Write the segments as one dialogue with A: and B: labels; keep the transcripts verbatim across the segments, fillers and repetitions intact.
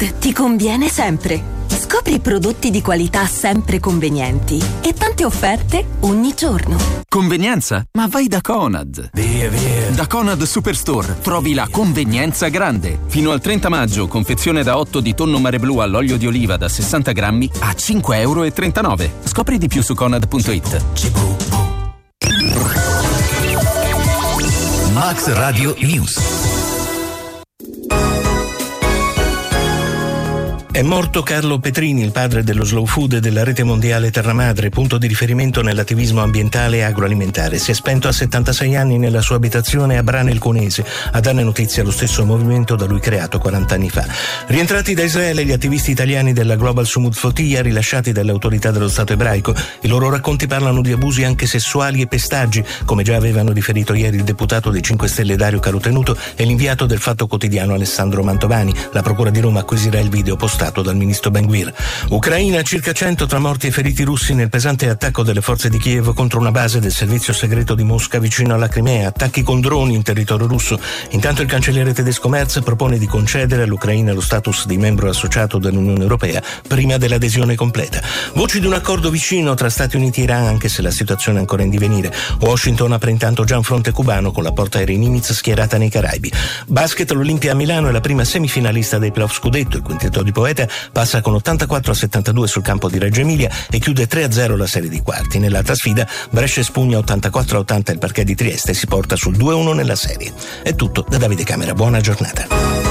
A: Conad ti conviene sempre. Scopri prodotti di qualità sempre convenienti e tante offerte ogni giorno.
B: Convenienza? Ma vai da Conad.
C: Via, via.
B: Da Conad Superstore trovi la convenienza grande. Fino al trenta maggio, confezione da otto di tonno mare blu all'olio di oliva da sessanta grammi a cinque virgola trentanove euro. Scopri di più su conad punto it.
C: Max Radio News.
D: È morto Carlo Petrini, il padre dello slow food e della rete mondiale Terra Madre, punto di riferimento nell'attivismo ambientale e agroalimentare. Si è spento a settantasei anni nella sua abitazione a Brane il Cuonese, a darne notizia lo stesso movimento da lui creato quaranta anni fa. Rientrati da Israele, gli attivisti italiani della Global Sumud Fotia, rilasciati dalle autorità dello Stato ebraico, i loro racconti parlano di abusi anche sessuali e pestaggi, come già avevano riferito ieri il deputato dei cinque Stelle Dario Carotenuto e l'inviato del Fatto Quotidiano Alessandro Mantovani. La Procura di Roma acquisirà il video postato dal ministro Ben-Gvir. Ucraina, circa cento tra morti e feriti russi nel pesante attacco delle forze di Kiev contro una base del servizio segreto di Mosca vicino alla Crimea, attacchi con droni in territorio russo. Intanto il cancelliere tedesco Merz propone di concedere all'Ucraina lo status di membro associato dell'Unione Europea prima dell'adesione completa. Voci di un accordo vicino tra Stati Uniti e Iran, anche se la situazione è ancora in divenire. Washington apre intanto già un fronte cubano con la portaerei Nimitz schierata nei Caraibi. Basket, l'Olimpia a Milano è la prima semifinalista dei playoff scudetto. Il quintetto di Poeta passa con ottantaquattro a settantadue sul campo di Reggio Emilia e chiude tre a zero la serie di quarti. Nell'altra sfida Brescia spugna ottantaquattro a ottanta il parquet di Trieste e si porta sul due a uno nella serie. È tutto da Davide Camera, buona giornata.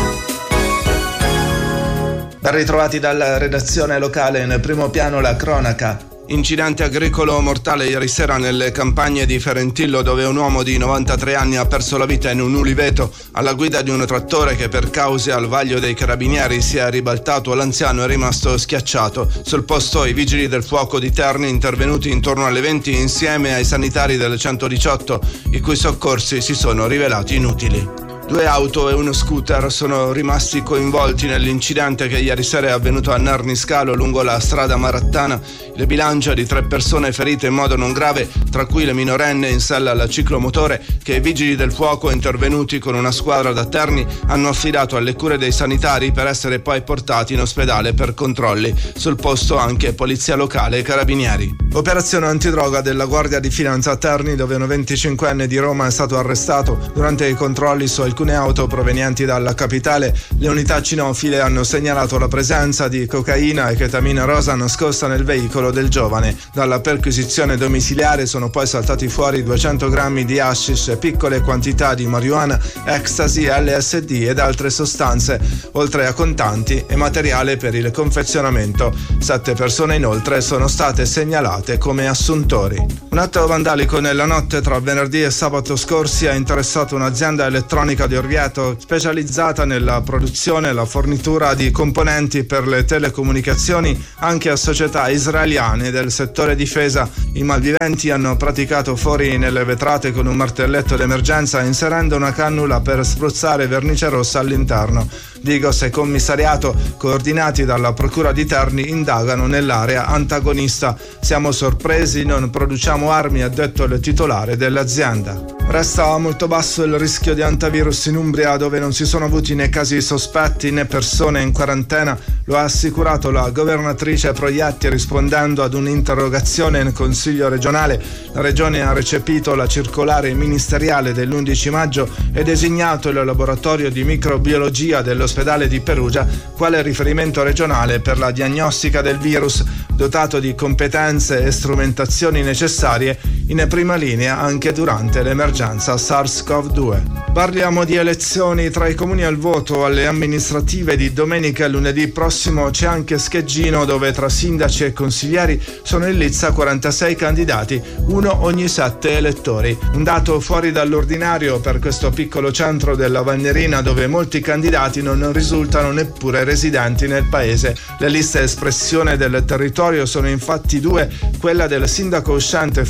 E: Ben ritrovati dalla redazione locale, nel primo piano la cronaca. Incidente agricolo mortale ieri sera nelle campagne di Ferentillo, dove un uomo di novantatré anni ha perso la vita in un uliveto alla guida di un trattore che per cause al vaglio dei carabinieri si è ribaltato. L'anziano è rimasto schiacciato. Sul posto i vigili del fuoco di Terni, intervenuti intorno alle venti insieme ai sanitari del centodiciotto, i cui soccorsi si sono rivelati inutili. Due auto e uno scooter sono rimasti coinvolti nell'incidente che ieri sera è avvenuto a Narniscalo lungo la strada Marattana. Il bilancio di tre persone ferite in modo non grave, tra cui le minorenne in sella al ciclomotore, che i vigili del fuoco, intervenuti con una squadra da Terni, hanno affidato alle cure dei sanitari per essere poi portati in ospedale per controlli. Sul posto anche polizia locale e carabinieri. Operazione antidroga della Guardia di Finanza a Terni, dove un venticinquenne di Roma è stato arrestato. Durante i controlli su alcune auto provenienti dalla capitale, le unità cinofile hanno segnalato la presenza di cocaina e chetamina rosa nascosta nel veicolo del giovane. Dalla perquisizione domiciliare sono poi saltati fuori duecento grammi di hashish e piccole quantità di marijuana, ecstasy, L S D ed altre sostanze, oltre a contanti e materiale per il confezionamento. Sette persone inoltre sono state segnalate come assuntori. Un atto vandalico nella notte tra venerdì e sabato scorsi ha interessato un'azienda elettronica di Orvieto specializzata nella produzione e la fornitura di componenti per le telecomunicazioni anche a società israeliane del settore difesa. I malviventi hanno praticato fori nelle vetrate con un martelletto d'emergenza, inserendo una cannula per spruzzare vernice rossa all'interno. Digos e commissariato, coordinati dalla Procura di Terni, indagano nell'area antagonista. Siamo sorpresi, non produciamo armi, ha detto il titolare dell'azienda. Resta molto basso il rischio di antivirus in Umbria, dove non si sono avuti né casi sospetti né persone in quarantena. Lo ha assicurato la governatrice Proietti rispondendo ad un'interrogazione in Consiglio regionale. La regione ha recepito la circolare ministeriale dell'undici maggio e designato il laboratorio di microbiologia dell'ospedale di Perugia quale riferimento regionale per la diagnostica del virus, dotato di competenze e strumentazioni necessarie in prima linea anche durante l'emergenza SARS-CoV due. Parliamo di elezioni tra i comuni al voto alle amministrative di domenica e lunedì prossimo. C'è anche Scheggino, dove tra sindaci e consiglieri sono in lizza quarantasei candidati, uno ogni sette elettori. Un dato fuori dall'ordinario per questo piccolo centro della Valnerina, dove molti candidati non risultano neppure residenti nel paese. Le liste espressione del territorio sono infatti due, quella del sindaco uscente Fabio Dottore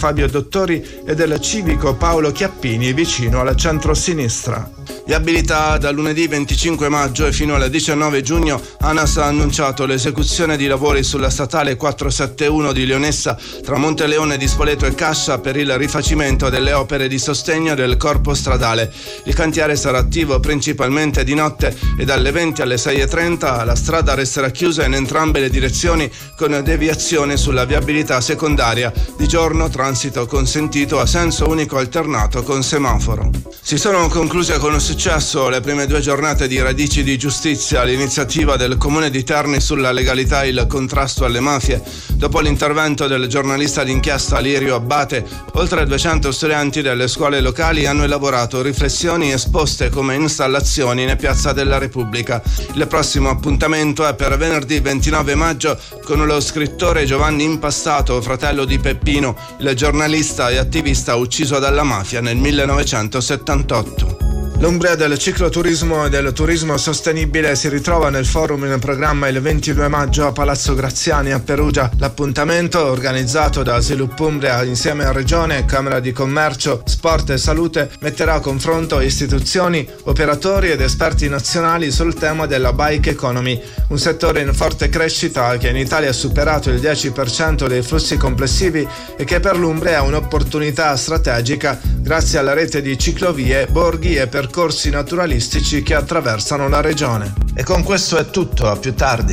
E: Dottori e del civico Paolo Chiappini vicino alla centrosinistra. Viabilità. Da lunedì venticinque maggio e fino al diciannove giugno ANAS ha annunciato l'esecuzione di lavori sulla statale quattrocentosettantuno di Leonessa tra Monteleone di Spoleto e Cascia per il rifacimento delle opere di sostegno del corpo stradale. Il cantiere sarà attivo principalmente di notte e dalle venti alle sei e trenta la strada resterà chiusa in entrambe le direzioni con deviazione sulla viabilità secondaria. Di giorno transito consentito a senso unico alternato con semaforo. Si sono concluse con successo le prime due giornate di Radici di Giustizia, l'iniziativa del Comune di Terni sulla legalità e il contrasto alle mafie. Dopo l'intervento del giornalista d'inchiesta Lirio Abbate, oltre duecento studenti delle scuole locali hanno elaborato riflessioni esposte come installazioni in Piazza della Repubblica. Il prossimo appuntamento è per venerdì ventinove maggio con lo scrittore Giovanni Impastato, fratello di Peppino, il giornalista e attivista ucciso dalla mafia nel millenovecentosettantotto. L'Umbria del cicloturismo e del turismo sostenibile si ritrova nel forum in programma il ventidue maggio a Palazzo Graziani a Perugia. L'appuntamento, organizzato da Sviluppo Umbria insieme a Regione, Camera di Commercio, Sport e Salute, metterà a confronto istituzioni, operatori ed esperti nazionali sul tema della bike economy, un settore in forte crescita che in Italia ha superato il dieci per cento dei flussi complessivi e che per l'Umbria è un'opportunità strategica grazie alla rete di ciclovie, borghi e percorsi corsi naturalistici che attraversano la regione. E con questo è tutto, a più tardi.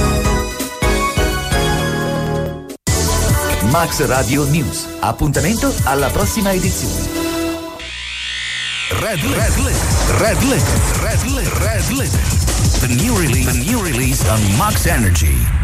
C: Max Radio News. Appuntamento alla prossima edizione. Red Red Red Red Red Red Red The new release, the new release on Max Energy.